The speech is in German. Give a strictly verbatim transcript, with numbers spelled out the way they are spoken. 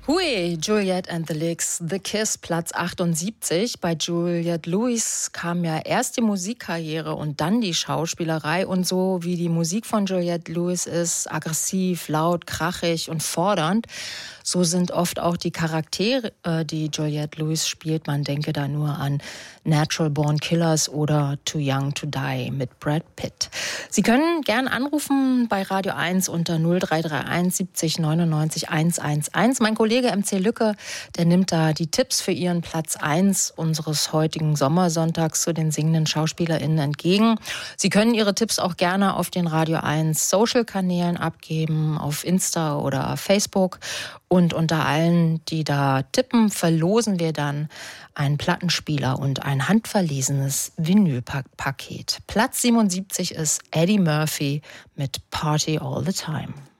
Hui, Juliette and the Licks, The Kiss, Platz achtundsiebzig. Bei Juliette Lewis kam ja erst die Musikkarriere und dann die Schauspielerei. Und so wie die Musik von Juliette Lewis ist, aggressiv, laut, krachig und fordernd, so sind oft auch die Charaktere, die Juliette Lewis spielt. Man denke da nur an Natural Born Killers oder Too Young to Die mit Brad Pitt. Sie können gern anrufen bei Radio eins unter null drei drei eins siebzig neunundneunzig hundertelf. Mein Kollege M C Lücke, der nimmt da die Tipps für Ihren Platz eins unseres heutigen Sommersonntags zu den singenden SchauspielerInnen entgegen. Sie können Ihre Tipps auch gerne auf den Radio eins Social-Kanälen abgeben, auf Insta oder Facebook. Und unter allen, die da tippen, verlosen wir dann einen Plattenspieler und ein handverlesenes Vinylpaket. Platz siebenundsiebzig ist Eddie Murphy mit Party All the Time.